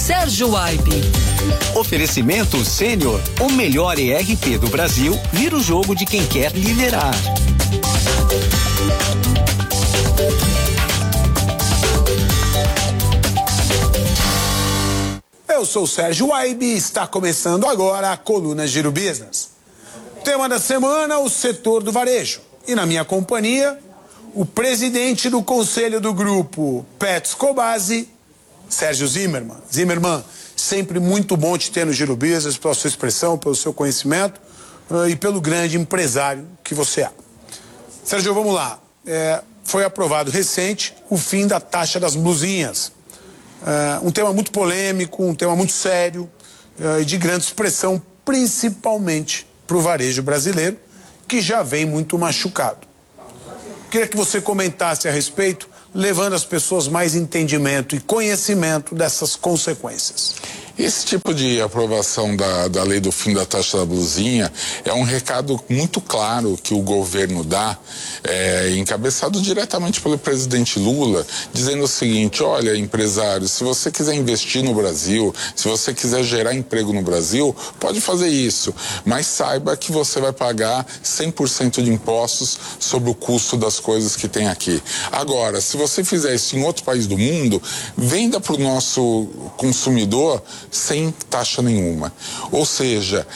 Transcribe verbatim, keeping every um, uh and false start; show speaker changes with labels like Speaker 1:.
Speaker 1: Sérgio Aibe.
Speaker 2: Oferecimento Sênior, o melhor E R P do Brasil, vira o jogo de quem quer liderar.
Speaker 3: Eu sou o Sérgio Aibe e está começando agora a coluna Giro Business. Tema da semana, o setor do varejo. E na minha companhia, o presidente do conselho do grupo Petz Cobasi, Sérgio Zimmermann. Zimmermann, sempre muito bom te ter no Giro Business, pela sua expressão, pelo seu conhecimento uh, e pelo grande empresário que você é. Sérgio, vamos lá. É, foi aprovado recente o fim da taxa das blusinhas. Uh, um tema muito polêmico, um tema muito sério uh, e de grande expressão, principalmente para o varejo brasileiro, que já vem muito machucado. Queria que você comentasse a respeito, levando as pessoas mais entendimento e conhecimento dessas consequências.
Speaker 4: Esse tipo de aprovação da, da lei do fim da taxa da blusinha é um recado muito claro que o governo dá, é, encabeçado diretamente pelo presidente Lula, dizendo o seguinte: olha, empresário, se você quiser investir no Brasil, se você quiser gerar emprego no Brasil, pode fazer isso, mas saiba que você vai pagar cem por cento de impostos sobre o custo das coisas que tem aqui. Agora, se você fizer isso em outro país do mundo, venda para o nosso consumidor sem taxa nenhuma. Ou seja,